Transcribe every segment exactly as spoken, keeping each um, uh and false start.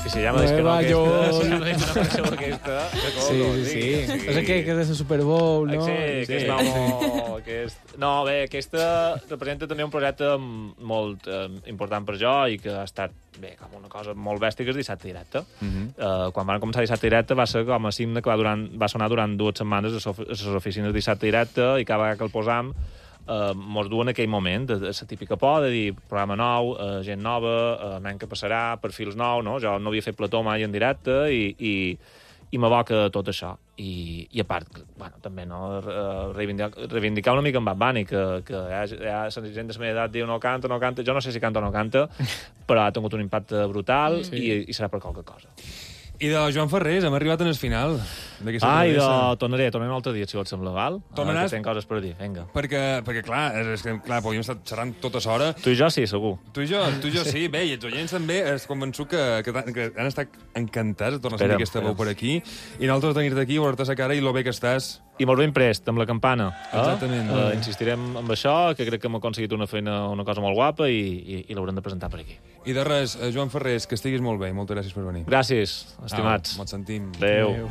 és que si ja m'ha dit que no Nueva aquesta, York. si ja m'ha dit que no coneixeu aquesta... Sí, sí, sí. És aquell que és de Super Bowl, no? Sí, aquesta home... Aquest... No, bé, aquesta representa també un projecte molt eh, important per jo i que ha estat, bé, com una cosa molt bèstia, que és Dissabte Directe. Uh -huh. uh, quan van començar Dissabte Directe va ser com a signe que va, durant, va sonar durant dues setmanes a les oficines de Dissabte Directe i cada vegada que el posam Uh, mos duen aquell moment de, de la típica por de dir programa nou, uh, gent nova, uh, men que passarà, perfils nous, no? Jo no havia fet plató mai en directe i, i, i m'aboca tot això. I, i a part, bueno, també no, uh, reivindicar, reivindicar una mica en Bad Bunny, que, que ja, ja la gent de la meva edat diu no canta, no canta, jo no sé si canta o no canta, però ha tingut un impacte brutal sí. i, i serà per qualque cosa. I de Joan Ferrés, hem arribat en el final. Ah, i de... tornaré, tornaré un altre dia, si vols, sembla, val? Tornaràs... Ah, que tenc coses per dir, vinga. Perquè, perquè clar, és que, clar, podríem estar xerrant tota l'hora. Tu i jo sí, segur. Tu i jo, tu i jo sí, bé, i els oients també, es convençut que, que, que han estat encantats de tornar a sentir aquesta veu per aquí. I nosaltres de tenir-te aquí, veure-te la cara i lo bé que estàs. I molt ben prest, amb la campana. Exactament. Eh? Uh, insistirem amb això, que crec que hem aconseguit una feina, una cosa molt guapa i, i, i l'haurem de presentar per aquí. I de res, Joan Ferrés, que estiguis molt bé i moltes gràcies per venir. Gràcies, estimats. Au, ens sentim. Adéu. Adéu.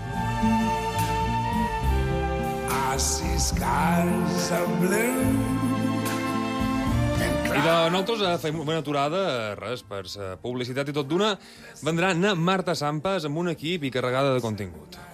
I see skies of blue. I de nosaltres fem una aturada, res, per la publicitat i tot d'una, vendrà na Marta Sampas amb un equip i carregada de contingut.